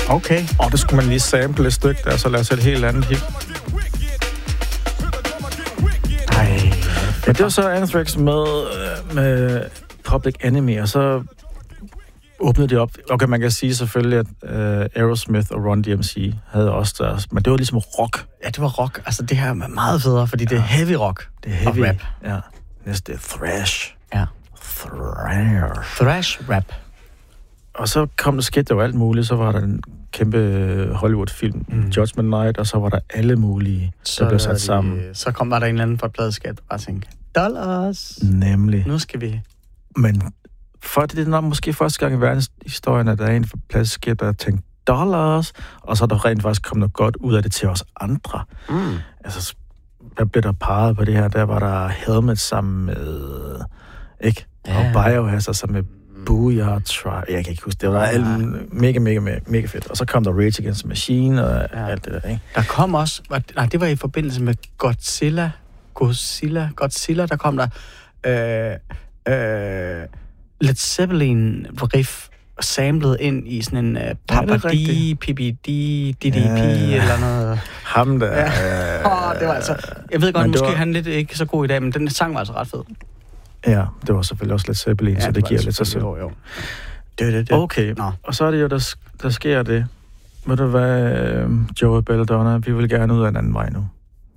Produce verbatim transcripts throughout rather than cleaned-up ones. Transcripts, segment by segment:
Okay. Og det skulle man lige sample et stykke der, så lad os et helt andet hit. Ej. Men det var så Anthrax med, med Public Enemy, og så åbnede det op. Okay, man kan sige selvfølgelig, at uh, Aerosmith og Run D M C havde også deres, men det var ligesom rock. Ja, det var rock. Altså, det her er meget federe, fordi ja. det er heavy rock. Det er heavy. Og rap. Ja. Næste er thrash. Ja. Thrash. Thrash rap. Og så kom der skidt, der var alt muligt. Så var der en kæmpe Hollywood-film, mm. Judgment Night, og så var der alle mulige, så der blev sat de, sammen. Så kom der en eller anden fra et pladeskab, der bare tænkte, dollars. Nemlig. Nu skal vi... Men for det er nok måske første gang i verdenshistorien, at der er en fra pladeskab, der har tænkt dollars, og så er der rent faktisk kommet noget godt ud af det til os andre. Mm. Altså, hvad blev der peget på det her? Der var der Helmet sammen med... Ikke? Ja. Og Biohazard sammen med Booyah Tribe. Jeg kan ikke huske, det var alt mega, mega, mega, mega fedt. Og så kom der Rage Against the Machine og ja. alt det der, ikke? Der kom også... Nej, det var i forbindelse med Godzilla. Godzilla. Godzilla, der kom der... Øh, øh, Led Zeppelin riff samlet ind i sådan en uh, Papa D, P B D, D D P ja. eller noget. Ham der. Ja. Oh, det var altså... Jeg ved godt, måske var... han lidt ikke så god i dag, men den sang var altså ret fed. Ja, det var selvfølgelig også lidt Zeppelin, ja, så det, det giver lidt sig selv. Jo, jo. Det, det, det. Okay, Nå. Og så er det jo, der, der sker det. Ved du hvad, Joey Belladonna, vi vil gerne ud af en anden vej nu.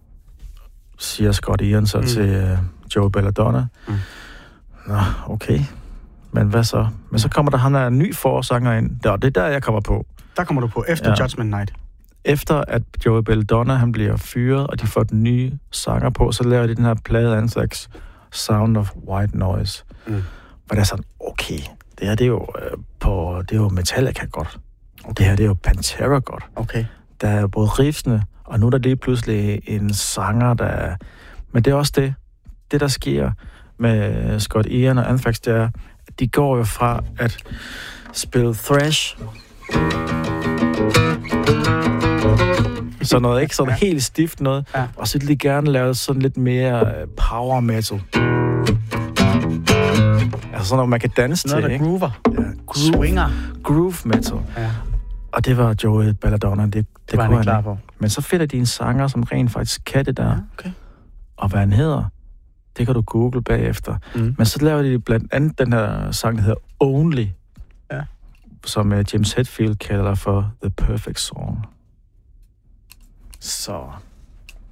Siger Scott Ian så mm. til uh, Joey Belladonna. Mm. Nå, okay. Men hvad så? Men så kommer der han er en ny forsanger ind. Det er der, jeg kommer på. Der kommer du på, efter ja. Judgment Night. Efter at Joey Belladonna, han bliver fyret, og de får den nye sanger på, så laver de den her plade Anthrax, Sound of White Noise. Mm. Hvor det er sådan, okay, det her det er jo, øh, på, det er jo Metallica godt. Okay. Det her det er jo Pantera godt. Okay. Der er både riffene, og nu er der lige pludselig en sanger, der er... Men det er også det, det der sker med Scott Ian og Anthrax, det er, de går jo fra at spille thrash, så noget ikke sådan ja. helt stift noget, ja. og så vil de gerne lave sådan lidt mere power metal. Altså sådan noget, man kan danse noget, til, der ikke? groover. Ja, groove, swinger. Groove metal. Ja. Og det var Joey Belladonna, det, det, det var kunne han klar ikke. på. Men så finder de en sanger, som rent faktisk kan det der. Ja, okay. Og hvad han hedder, det kan du google bagefter. Mm. Men så laver de blandt andet den her sang, der hedder Only, ja. som uh, James Hetfield kalder for The Perfect Song. Så